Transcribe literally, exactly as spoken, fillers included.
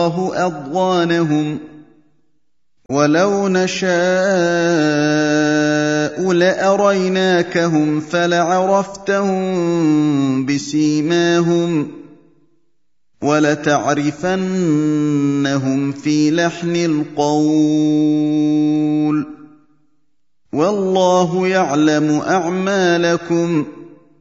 اللَّهُ أَضْغَانَهُمْ وَلَوْ نَشَاءُ لَأَرَيْنَاكَهُمْ فَلَعَرَفْتَهُم بِسِيمَاهُمْ وَلَتَعْرِفَنَّهُمْ فِي لَحْنِ الْقَوْلِ ۚ وَاللَّهُ يَعْلَمُ أَعْمَالَكُمْ